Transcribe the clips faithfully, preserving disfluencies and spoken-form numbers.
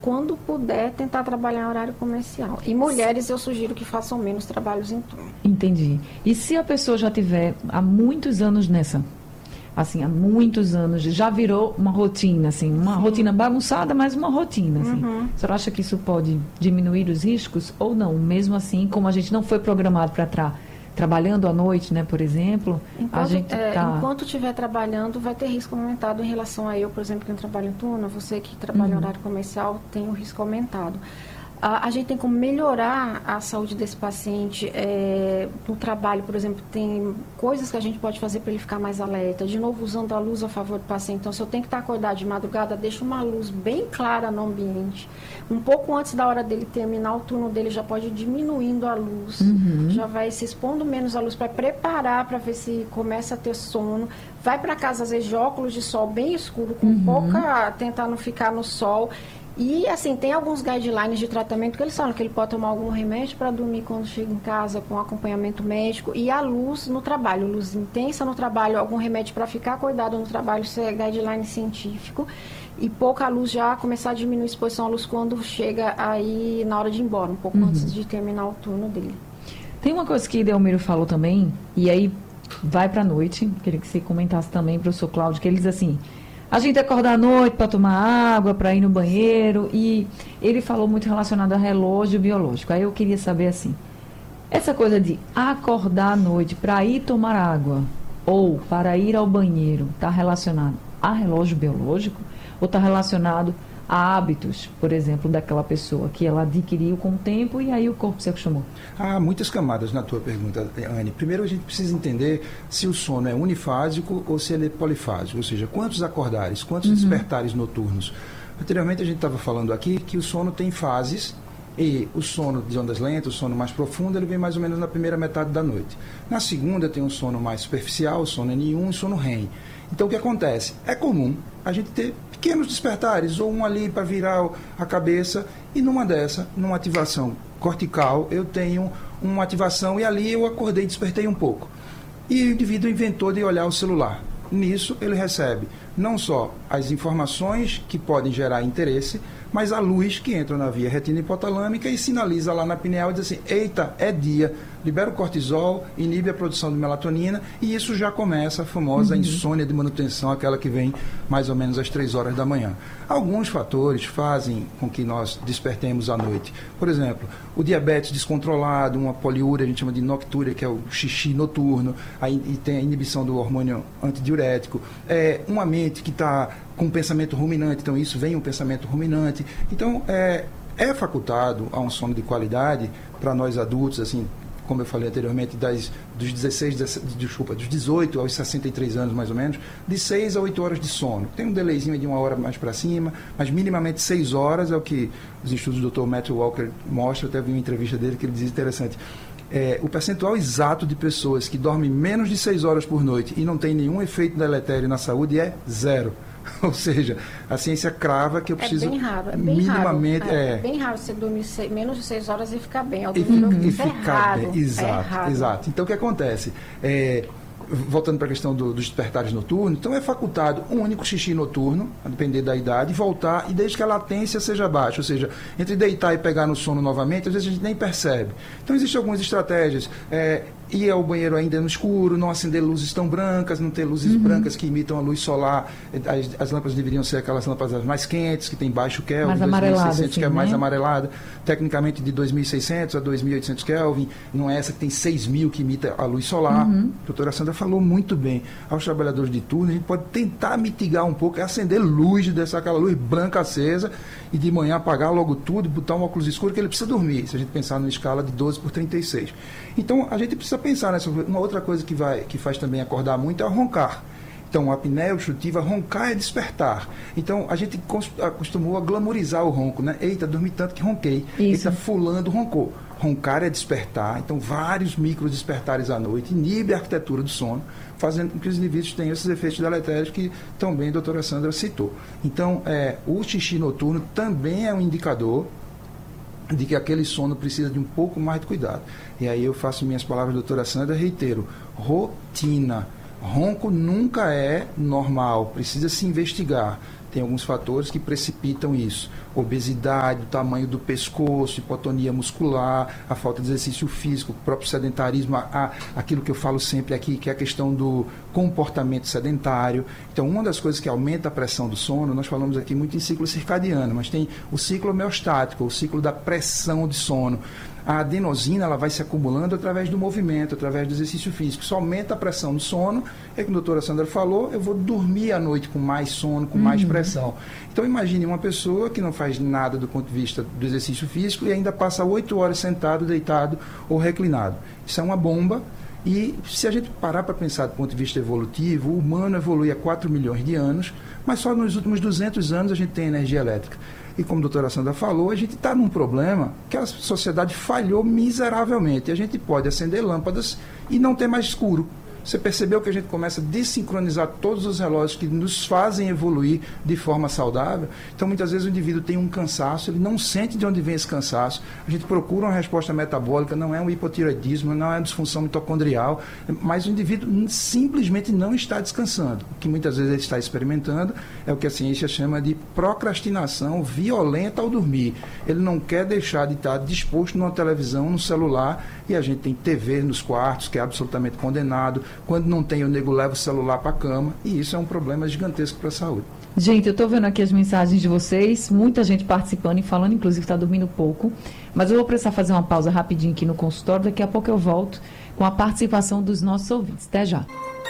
quando puder, tentar trabalhar em horário comercial. E mulheres, eu sugiro que façam menos trabalhos em turno. Entendi. E se a pessoa já tiver há muitos anos nessa, assim, há muitos anos, já virou uma rotina, assim, uma Sim. rotina bagunçada, mas uma rotina, assim. Uhum. A senhora acha que isso pode diminuir os riscos ou não? Mesmo assim, como a gente não foi programado para tra trabalhando à noite, né, por exemplo, enquanto, a gente é, tá... Enquanto estiver trabalhando, vai ter risco aumentado em relação a eu, por exemplo, que não trabalho em turno, você que trabalha uhum. em horário comercial, tem um risco aumentado. A, a gente tem como melhorar a saúde desse paciente é, no trabalho, por exemplo, tem coisas que a gente pode fazer para ele ficar mais alerta. De novo, usando a luz a favor do paciente. Então, se eu tenho que estar acordado de madrugada, deixa uma luz bem clara no ambiente. Um pouco antes da hora dele terminar o turno dele, já pode ir diminuindo a luz. Uhum. Já vai se expondo menos a luz para preparar, para ver se começa a ter sono. Vai para casa, às vezes, de óculos de sol bem escuro, com uhum. pouca... tentar não ficar no sol. E, assim, tem alguns guidelines de tratamento que eles falam que ele pode tomar algum remédio para dormir quando chega em casa com acompanhamento médico. E a luz no trabalho, luz intensa no trabalho, algum remédio para ficar acordado no trabalho, isso é guideline científico. E pouca luz já começar a diminuir a exposição à luz quando chega aí na hora de ir embora, um pouco uhum. antes de terminar o turno dele. Tem uma coisa que Delmiro falou também, e aí vai para a noite, queria que você comentasse também, professor Cláudio, que ele diz assim... A gente acorda à noite para tomar água, para ir no banheiro, e ele falou muito relacionado a relógio biológico. Aí eu queria saber assim, essa coisa de acordar à noite para ir tomar água ou para ir ao banheiro, está relacionado a relógio biológico ou está relacionado a hábitos, por exemplo, daquela pessoa que ela adquiriu com o tempo e aí o corpo se acostumou? Há muitas camadas na tua pergunta, Anne. Primeiro a gente precisa entender se o sono é unifásico ou se ele é polifásico, ou seja, quantos acordares, quantos uhum. despertares noturnos. Anteriormente a gente estava falando aqui que o sono tem fases e o sono de ondas lentas, o sono mais profundo, ele vem mais ou menos na primeira metade da noite. Na segunda tem um sono mais superficial, o sono N um e o sono REM. Então o que acontece? É comum a gente ter pequenos despertares, ou um ali para virar a cabeça, e numa dessa, numa ativação cortical, eu tenho uma ativação e ali eu acordei e despertei um pouco. E o indivíduo inventou de olhar o celular. Nisso ele recebe não só as informações que podem gerar interesse, mas a luz que entra na via retina hipotalâmica e sinaliza lá na pineal e diz assim, eita, é dia, libera o cortisol, inibe a produção de melatonina e isso já começa a famosa uhum. insônia de manutenção, aquela que vem mais ou menos às três horas da manhã. Alguns fatores fazem com que nós despertemos à noite. Por exemplo, o diabetes descontrolado, uma poliúria, a gente chama de noctúria, que é o xixi noturno, aí, e tem a inibição do hormônio antidiurético, é, uma mente que está com um pensamento ruminante, então isso vem um pensamento ruminante. Então, é, é facultado a um sono de qualidade para nós adultos, assim, como eu falei anteriormente, das, dos dezesseis, dezessete, desculpa, dos dezoito aos sessenta e três anos, mais ou menos, de seis a oito horas de sono. Tem um delayzinho de uma hora mais para cima, mas minimamente seis horas é o que os estudos do doutor Matthew Walker mostram. Até vi uma entrevista dele que ele diz interessante. É, o percentual exato de pessoas que dormem menos de seis horas por noite e não tem nenhum efeito deletério na saúde é zero. Ou seja, a ciência crava que eu preciso é bem raro, é bem minimamente... Raro, é, é, é bem raro você dormir seis, menos de seis horas e ficar bem. E, e, e ficar é raro, bem, exato, é raro. exato. Então, o que acontece? É, voltando para a questão do, dos despertares noturnos, então é facultado um único xixi noturno, a depender da idade, voltar, e desde que a latência seja baixa, ou seja, entre deitar e pegar no sono novamente, às vezes a gente nem percebe. Então, existem algumas estratégias. É, ir ao banheiro ainda no escuro, não acender luzes tão brancas, não ter luzes uhum. brancas que imitam a luz solar. As, as lâmpadas deveriam ser aquelas lâmpadas mais quentes, que tem baixo Kelvin, mais amarelada, dois mil e seiscentos, assim, que é né? mais amarelada, tecnicamente de dois mil e seiscentos a dois mil e oitocentos Kelvin, não é essa que tem seis mil que imita a luz solar. Uhum. A doutora Sandra falou muito bem. Aos trabalhadores de turno, a gente pode tentar mitigar um pouco, é acender luz, deixar aquela luz branca acesa e de manhã apagar logo tudo, botar um óculos escuro, que ele precisa dormir, se a gente pensar numa escala de doze por trinta e seis. Então, a gente precisa pensar nessa. Uma outra coisa que, vai, que faz também acordar muito é o roncar. Então, a apneia obstrutiva, roncar é despertar. Então, a gente acostumou a glamorizar o ronco, né? Eita, dormi tanto que ronquei. Isso. Eita, fulano roncou. Roncar é despertar. Então, vários micro despertares à noite, inibe a arquitetura do sono, fazendo com que os indivíduos tenham esses efeitos deletérios que também a doutora Sandra citou. Então, é, o xixi noturno também é um indicador de que aquele sono precisa de um pouco mais de cuidado. E aí eu faço minhas palavras, doutora Sandra, reitero, rotina. Ronco nunca é normal, precisa se investigar. tem alguns fatores que precipitam isso. Obesidade, o tamanho do pescoço, hipotonia muscular, a falta de exercício físico, o próprio sedentarismo, a, a, aquilo que eu falo sempre aqui, que é a questão do comportamento sedentário. Então, uma das coisas que aumenta a pressão do sono, nós falamos aqui muito em ciclo circadiano, mas tem o ciclo homeostático, o ciclo da pressão de sono. A adenosina ela vai se acumulando através do movimento, através do exercício físico. Isso aumenta a pressão do sono. É como a doutora Sandra falou, eu vou dormir à noite com mais sono, com uhum. mais pressão. Então, imagine uma pessoa que não faz nada do ponto de vista do exercício físico e ainda passa oito horas sentado, deitado ou reclinado. Isso é uma bomba. E se a gente parar para pensar do ponto de vista evolutivo, o humano evolui há quatro milhões de anos, mas só nos últimos duzentos anos a gente tem energia elétrica. E como a doutora Sandra falou, a gente está num problema que a sociedade falhou miseravelmente. A gente pode acender lâmpadas e não ter mais escuro. Você percebeu que a gente começa a desincronizar todos os relógios que nos fazem evoluir de forma saudável? Então, muitas vezes o indivíduo tem um cansaço, ele não sente de onde vem esse cansaço. A gente procura uma resposta metabólica, não é um hipotireoidismo, não é uma disfunção mitocondrial, mas o indivíduo simplesmente não está descansando. O que muitas vezes ele está experimentando é o que a ciência chama de procrastinação violenta ao dormir. Ele não quer deixar de estar disposto numa televisão, no celular, e a gente tem T V nos quartos, que é absolutamente condenado. Quando não tem, o nego leva o celular para a cama, e isso é um problema gigantesco para a saúde. Gente, eu estou vendo aqui as mensagens de vocês, muita gente participando e falando, inclusive está dormindo pouco, mas eu vou precisar fazer uma pausa rapidinho aqui no consultório, daqui a pouco eu volto com a participação dos nossos ouvintes. Até já.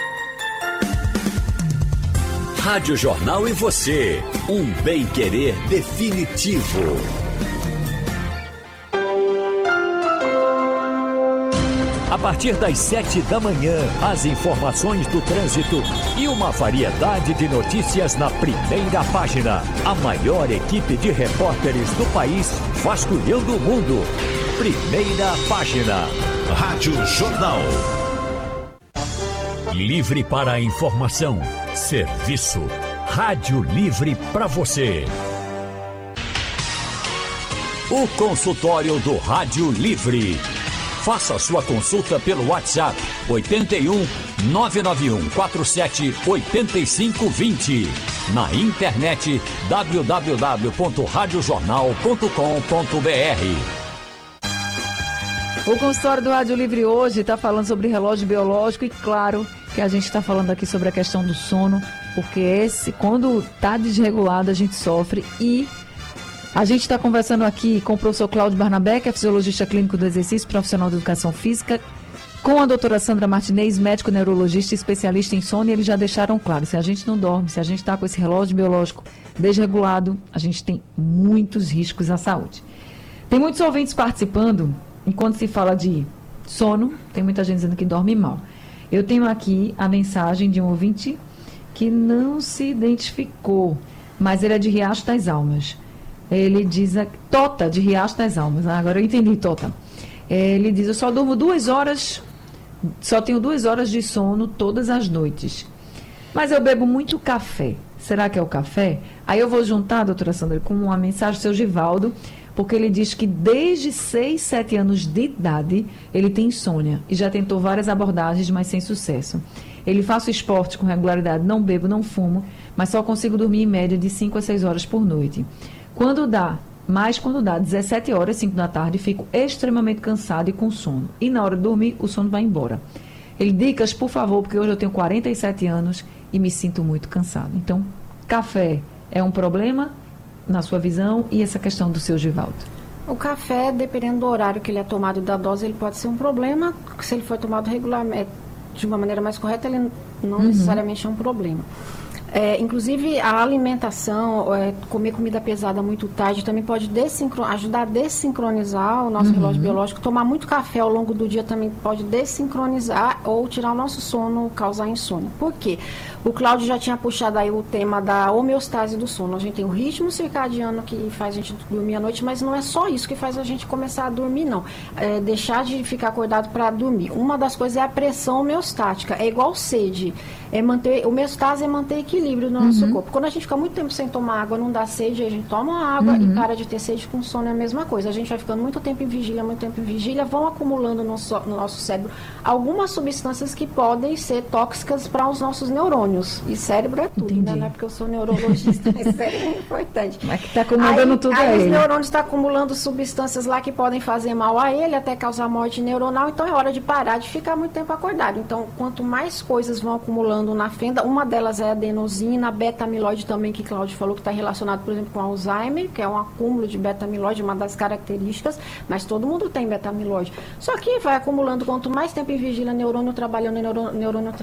Rádio Jornal e você, um bem-querer definitivo. A partir das sete da manhã, as informações do trânsito e uma variedade de notícias na primeira página. A maior equipe de repórteres do país vasculhando o mundo. Primeira página. Rádio Jornal. Livre para a informação. Serviço. Rádio Livre para você. O consultório do Rádio Livre. Faça sua consulta pelo WhatsApp oito um nove nove um quatro sete oito cinco dois zero. Na internet w w w ponto rádio jornal ponto com ponto b r. O consultório do Rádio Livre hoje está falando sobre relógio biológico e claro que a gente está falando aqui sobre a questão do sono, porque esse, quando está desregulado, a gente sofre e a gente está conversando aqui com o professor Cláudio Barnabé, que é fisiologista clínico do exercício, profissional de educação física, com a doutora Sandra Martinez, médico neurologista e especialista em sono, e eles já deixaram claro, se a gente não dorme, se a gente está com esse relógio biológico desregulado, a gente tem muitos riscos à saúde. Tem muitos ouvintes participando, enquanto se fala de sono, tem muita gente dizendo que dorme mal. Eu tenho aqui a mensagem de um ouvinte que não se identificou, mas ele é de Riacho das Almas. Ele diz, a, Tota, de Riacho das Almas. Agora eu entendi, Tota. Ele diz, eu só durmo duas horas, só tenho duas horas de sono todas as noites. Mas eu bebo muito café. Será que é o café? Aí eu vou juntar, doutora Sandra, com uma mensagem do seu Givaldo, porque ele diz que desde seis, sete anos de idade, ele tem insônia e já tentou várias abordagens, mas sem sucesso. Ele faz esporte com regularidade, não bebo, não fumo, mas só consigo dormir em média de cinco a seis horas por noite. Quando dá, mais quando dá dezessete horas, cinco da tarde, fico extremamente cansado e com sono. E na hora de dormir, o sono vai embora. Ele, dicas, por favor, porque hoje eu tenho quarenta e sete anos e me sinto muito cansado. Então, café é um problema, na sua visão, e essa questão do seu Givaldo? O café, dependendo do horário que ele é tomado e da dose, ele pode ser um problema. Se ele for tomado regularmente, de uma maneira mais correta, ele não uhum. necessariamente é um problema. É, inclusive, a alimentação, é, comer comida pesada muito tarde, também pode ajudar a desincronizar o nosso uhum. relógio biológico. Tomar muito café ao longo do dia também pode desincronizar ou tirar o nosso sono, causar insônia. Por quê? O Cláudio já tinha puxado aí o tema da homeostase do sono. A gente tem o ritmo circadiano que faz a gente dormir à noite, mas não é só isso que faz a gente começar a dormir, não. É deixar de ficar acordado para dormir. Uma das coisas é a pressão homeostática. É igual sede. É manter, homeostase é manter equilíbrio no nosso uhum. corpo. Quando a gente fica muito tempo sem tomar água, não dá sede, a gente toma água uhum. e para de ter sede com sono é a mesma coisa. A gente vai ficando muito tempo em vigília, muito tempo em vigília, vão acumulando no, so, no nosso cérebro algumas substâncias que podem ser tóxicas para os nossos neurônios. neurônios. E cérebro é tudo, né? Não é porque eu sou neurologista, mas cérebro é importante. Mas que está acumulando aí, tudo aí. Aí os neurônios estão acumulando substâncias lá que podem fazer mal a ele, até causar morte neuronal. Então é hora de parar de ficar muito tempo acordado. Então, quanto mais coisas vão acumulando na fenda, uma delas é a adenosina, a beta-amiloide também, que Cláudio falou que está relacionado, por exemplo, com Alzheimer, que é um acúmulo de beta-amiloide, uma das características, mas todo mundo tem beta-amiloide. Só que vai acumulando, quanto mais tempo em vigília, neurônio trabalhando, neurônio, neurônio